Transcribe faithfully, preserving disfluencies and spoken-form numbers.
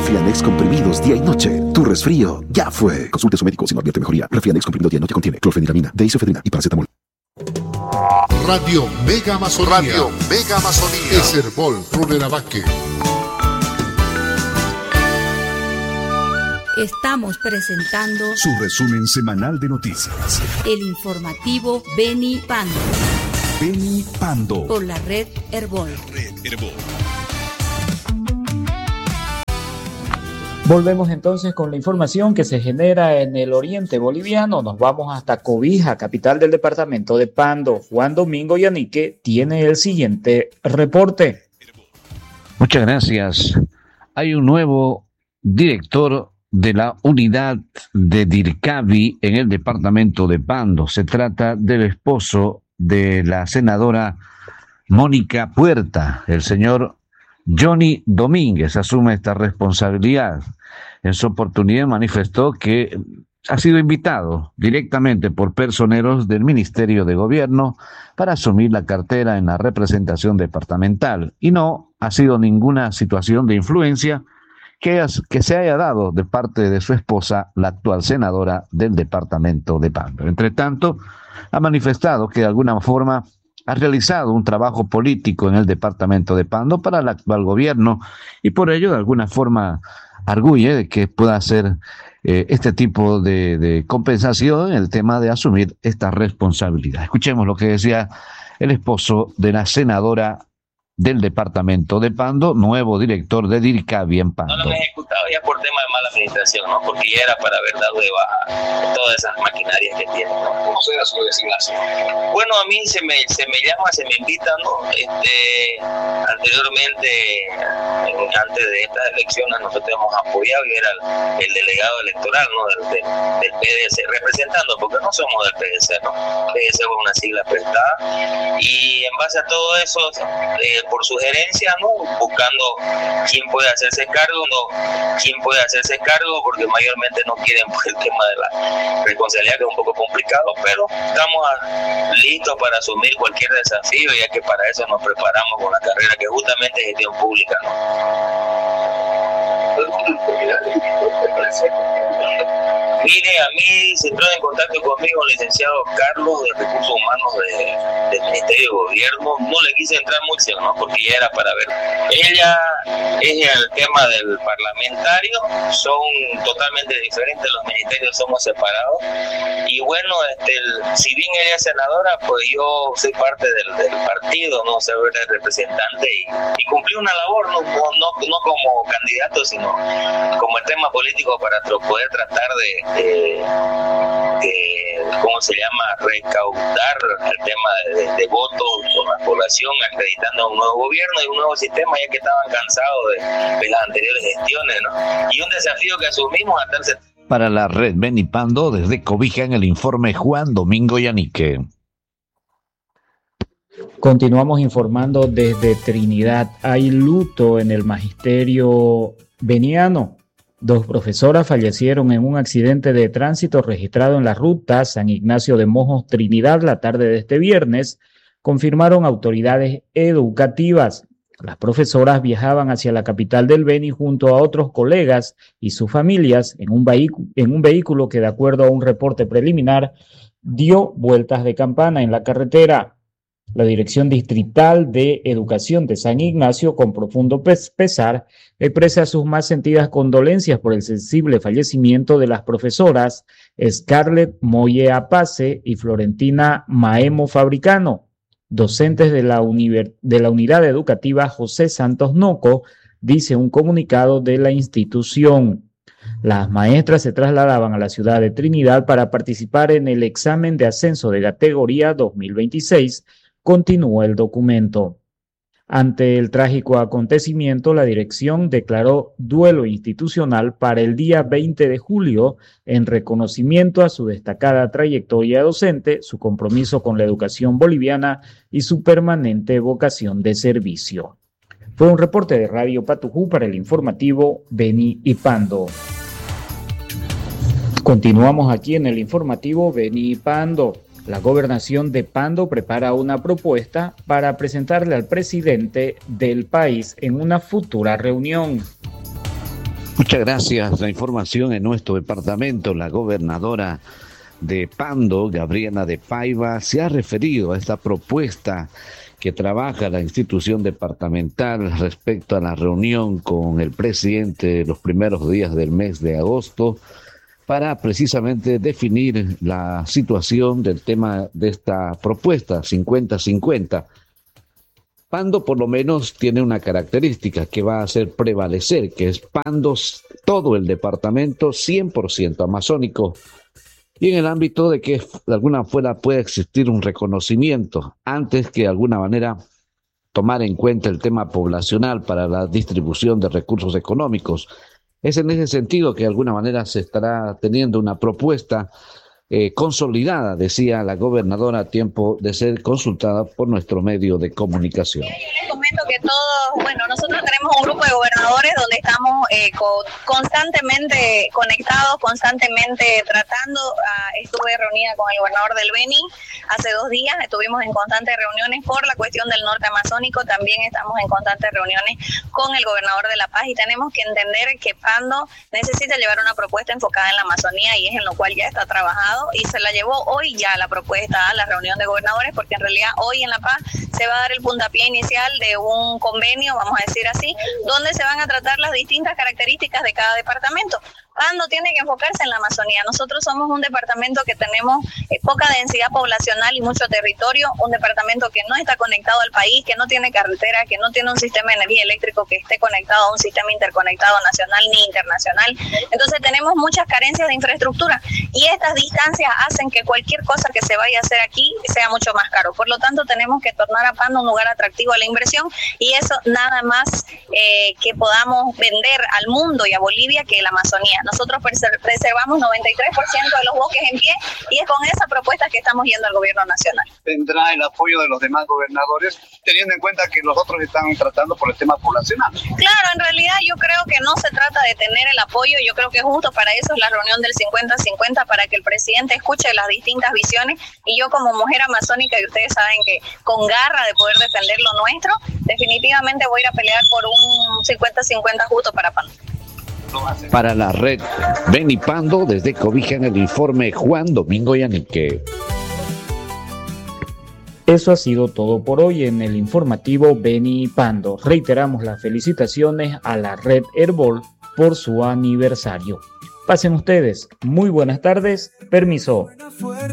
Refianex comprimidos día y noche. Tu resfrío ya fue. Consulte a su médico si no advierte mejoría. Refianex comprimido día y noche contiene clorfeniramina, deisofedrina y paracetamol. Radio Mega Amazonía. Radio Mega Amazonía. Eserbol, Runerabaque. Estamos presentando su resumen semanal de noticias. El informativo Beni Pando. Beni Pando. Por la red Herbol. Red Herbol. Volvemos entonces con la información que se genera en el oriente boliviano. Nos vamos hasta Cobija, capital del departamento de Pando. Juan Domingo Yanique tiene el siguiente reporte. Muchas gracias. Hay un nuevo director de la unidad de DIRCABI en el departamento de Pando. Se trata del esposo de la senadora Mónica Puerta. El señor Johnny Domínguez asume esta responsabilidad. En su oportunidad manifestó que ha sido invitado directamente por personeros del Ministerio de Gobierno para asumir la cartera en la representación departamental y no ha sido ninguna situación de influencia que, que se haya dado de parte de su esposa, la actual senadora del departamento de Pando. Entre tanto, ha manifestado que de alguna forma ha realizado un trabajo político en el departamento de Pando para el actual gobierno y por ello de alguna forma arguye de que pueda hacer eh, este tipo de, de compensación en el tema de asumir esta responsabilidad. Escuchemos lo que decía el esposo de la senadora del departamento de Pando, nuevo director de DIRCABI en Pando. No lo han ejecutado ya por tema de mala administración, ¿no? Porque ya era para haber dado de baja todas esas maquinarias que tiene, ¿no? ¿Cómo será su designación? Bueno, a mí se me, se me llama, se me invita, ¿no? Este, anteriormente, en, antes de estas elecciones, nosotros hemos apoyado y era el, el delegado electoral, ¿no? Del, del, del P D C, representando, porque no somos del P D C, ¿no? P D C es una sigla prestada. Y en base a todo eso, eh, por sugerencia, ¿no? Buscando quién puede hacerse cargo, no, quién puede hacerse cargo, porque mayormente no quieren por el tema de la responsabilidad, que es un poco complicado, pero estamos a, listos para asumir cualquier desafío, ya que para eso nos preparamos con la carrera que justamente es gestión pública, ¿no? Mire, a mí se entró en contacto conmigo el licenciado Carlos de Recursos Humanos de, del Ministerio de Gobierno. No le quise entrar mucho, ¿no? Porque ya era para ver. Ella es el tema del parlamentario, son totalmente diferentes, los ministerios somos separados. Y bueno, este, el, si bien ella es senadora, pues yo soy parte del, del partido, no soy el representante y, y cumplí una labor, no, no, no como candidato, sino como el tema político para poder tratar de De, de, ¿cómo se llama?, recaudar el tema de, de, de votos con la población, acreditando un nuevo gobierno y un nuevo sistema, ya que estaban cansados de, de las anteriores gestiones, ¿no? Y un desafío que asumimos a tal. Para la red Beni Pando, desde Cobija, en el informe Juan Domingo Yanique. Continuamos informando desde Trinidad. Hay luto en el magisterio beniano. Dos profesoras fallecieron en un accidente de tránsito registrado en la ruta San Ignacio de Mojos, Trinidad, la tarde de este viernes, confirmaron autoridades educativas. Las profesoras viajaban hacia la capital del Beni junto a otros colegas y sus familias en un, vehículo, en un vehículo que, de acuerdo a un reporte preliminar, dio vueltas de campana en la carretera. La Dirección Distrital de Educación de San Ignacio, con profundo pesar, expresa sus más sentidas condolencias por el sensible fallecimiento de las profesoras Scarlett Moye Apace y Florentina Maemo Fabricano, docentes de la, univer- de la Unidad Educativa José Santos Noco, dice un comunicado de la institución. Las maestras se trasladaban a la ciudad de Trinidad para participar en el examen de ascenso de categoría dos mil veintiséis, continúa el documento. Ante el trágico acontecimiento, la dirección declaró duelo institucional para el día veinte de julio en reconocimiento a su destacada trayectoria docente, su compromiso con la educación boliviana y su permanente vocación de servicio. Fue un reporte de Radio Patujú para el informativo Beni y Pando. Continuamos aquí en el informativo Beni y Pando. La gobernación de Pando prepara una propuesta para presentarle al presidente del país en una futura reunión. Muchas gracias. La información en nuestro departamento, la gobernadora de Pando, Gabriela de Paiva, se ha referido a esta propuesta que trabaja la institución departamental respecto a la reunión con el presidente los primeros días del mes de agosto para precisamente definir la situación del tema de esta propuesta cincuenta cincuenta. Pando por lo menos tiene una característica que va a hacer prevalecer, que es Pando, todo el departamento cien por ciento amazónico. Y en el ámbito de que de alguna manera pueda existir un reconocimiento antes que de alguna manera tomar en cuenta el tema poblacional para la distribución de recursos económicos. Es en ese sentido que de alguna manera se estará teniendo una propuesta eh, consolidada, decía la gobernadora, a tiempo de ser consultada por nuestro medio de comunicación. Les comento que todos, bueno, nosotros tenemos un grupo de gobernadores donde estamos eh, co- constantemente conectados, constantemente tratando. Uh, estuve reunida con el gobernador del Beni hace dos días, estuvimos en constantes reuniones por la cuestión del norte amazónico, también estamos en constantes reuniones con el gobernador de La Paz y tenemos que entender que Pando necesita llevar una propuesta enfocada en la Amazonía y es en lo cual ya está trabajado y se la llevó hoy ya la propuesta a la reunión de gobernadores porque en realidad hoy en La Paz se va a dar el puntapié inicial de un convenio, vamos a decir así, donde se van a tratar las distintas características de cada departamento. Pando tiene que enfocarse en la Amazonía. Nosotros somos un departamento que tenemos eh, poca densidad poblacional y mucho territorio, un departamento que no está conectado al país, que no tiene carretera, que no tiene un sistema de energía eléctrico que esté conectado a un sistema interconectado nacional ni internacional. Entonces tenemos muchas carencias de infraestructura y estas distancias hacen que cualquier cosa que se vaya a hacer aquí sea mucho más caro. Por lo tanto, tenemos que tornar a Pando un lugar atractivo a la inversión y eso nada más eh, que podamos vender al mundo y a Bolivia que la Amazonía. Nosotros preservamos noventa y tres por ciento de los bosques en pie y es con esa propuesta que estamos yendo al gobierno nacional. Tendrá el apoyo de los demás gobernadores, teniendo en cuenta que los otros están tratando por el tema poblacional. Claro, en realidad yo creo que no se trata de tener el apoyo, yo creo que justo para eso es la reunión del cincuenta cincuenta, para que el presidente escuche las distintas visiones y yo como mujer amazónica, y ustedes saben que con garra de poder defender lo nuestro, definitivamente voy a ir a pelear por un cincuenta cincuenta justo para Pando. Para la red Beni Pando, desde Cobija en el informe Juan Domingo Yanique. Eso ha sido todo por hoy en el informativo Beni Pando. Reiteramos las felicitaciones a la red Herbol por su aniversario. Pasen ustedes muy buenas tardes. Permiso.